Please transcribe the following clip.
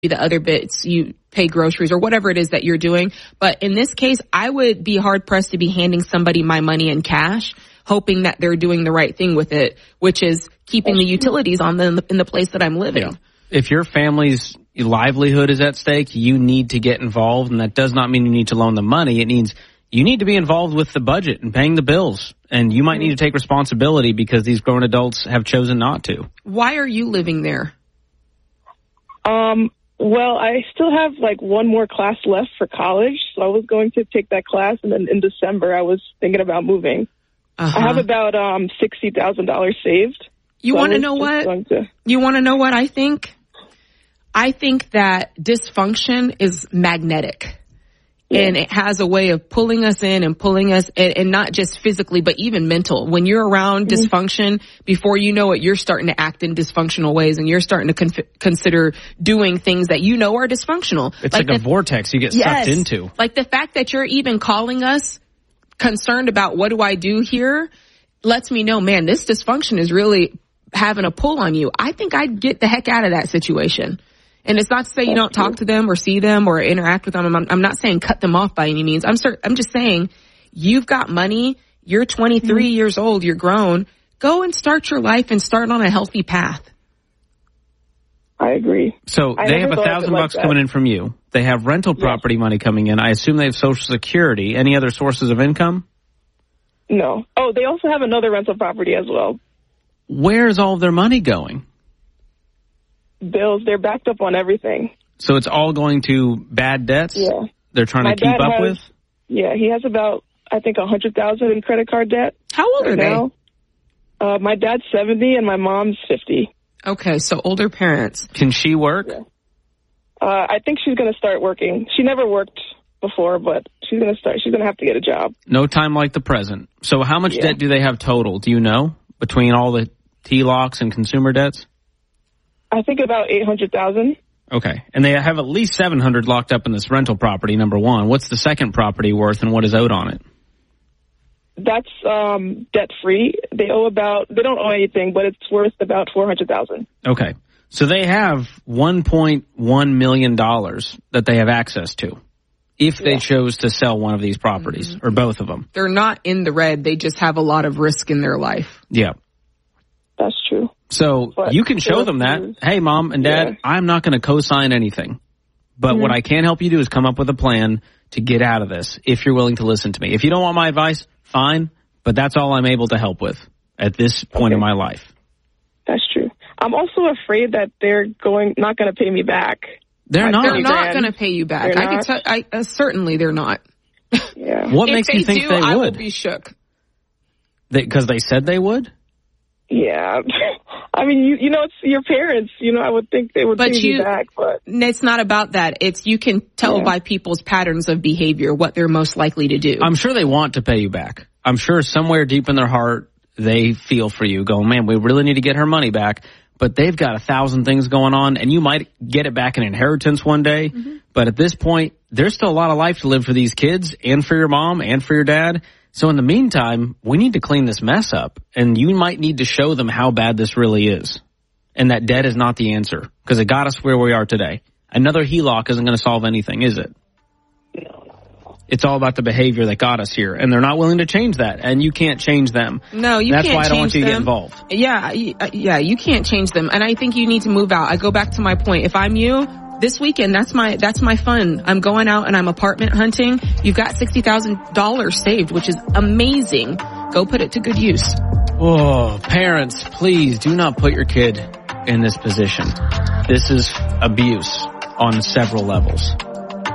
the other bits you pay groceries or whatever it is that you're doing. But in this case, I would be hard pressed to be handing somebody my money in cash, hoping that they're doing the right thing with it, which is keeping the utilities on in the place that I'm living. Yeah. If your family's livelihood is at stake, you need to get involved. And that does not mean you need to loan them money. It means you need to be involved with the budget and paying the bills. And you might need to take responsibility because these grown adults have chosen not to. Why are you living there? Well, I still have like one more class left for college, so I was going to take that class, and then in December I was thinking about moving. I have about $60,000 saved. You want to know what? You want to know what I think? I think that dysfunction is magnetic. And it has a way of pulling us in and pulling us, and not just physically, but even mental. When you're around dysfunction, before you know it, you're starting to act in dysfunctional ways, and you're starting to consider doing things that you know are dysfunctional. It's like a vortex you get sucked into. Like the fact that you're even calling us concerned about what do I do here lets me know, man, this dysfunction is really having a pull on you. I think I'd get the heck out of that situation. And it's not to say you don't talk to them or see them or interact with them. I'm not saying cut them off by any means. I'm just saying you've got money. You're 23 years old. You're grown. Go and start your life and start on a healthy path. I agree. So they have $1,000 coming in from you. They have rental property money coming in. I assume they have Social Security. Any other sources of income? No. Oh, they also have another rental property as well. Where's all of their money going? Bills. They're backed up on everything. So it's all going to bad debts? Yeah. They're trying to keep up with? Yeah, he has about, I think, $100,000 in credit card debt. How old are they? My dad's 70 and my mom's 50. Okay, so older parents. Can she work? Yeah. I think she's going to start working. She never worked before, but she's going to start. She's going to have to get a job. No time like the present. So how much debt do they have total? Do you know, between all the TLOCs and consumer debts? I think about $800,000. Okay. And they have at least $700 locked up in this rental property, number one. What's the second property worth and what is owed on it? That's debt-free. They don't owe anything, but it's worth about $400,000. Okay. So they have $1.1 million that they have access to if they chose to sell one of these properties or both of them. They're not in the red. They just have a lot of risk in their life. Yeah. That's true. So you can show them that, hey, Mom and Dad, I'm not going to co-sign anything. But what I can help you do is come up with a plan to get out of this if you're willing to listen to me. If you don't want my advice, fine. But that's all I'm able to help with at this point in my life. That's true. I'm also afraid that they're not going to pay me back. They're not going to pay you back. Certainly they're not. Yeah. What makes you think they would? I would be shook. Because they said they would? Yeah. I mean, you know, it's your parents. You know, I would think they would pay you back, but it's not about that. It's you can tell by people's patterns of behavior what they're most likely to do. I'm sure they want to pay you back. I'm sure somewhere deep in their heart they feel for you, going, man, we really need to get her money back. But they've got 1,000 things going on, and you might get it back in inheritance one day. But at this point, there's still a lot of life to live for these kids and for your mom and for your dad. So in the meantime, we need to clean this mess up, and you might need to show them how bad this really is, and that debt is not the answer, because it got us where we are today. Another HELOC isn't going to solve anything, is it? It's all about the behavior that got us here, and they're not willing to change that, and you can't change them. No, you can't change them. That's why I don't want you to get involved. Yeah, you can't change them, and I think you need to move out. I go back to my point. If I'm you, this weekend, that's my fun. I'm going out and I'm apartment hunting. You've got $60,000 saved, which is amazing. Go put it to good use. Oh, parents, please do not put your kid in this position. This is abuse on several levels.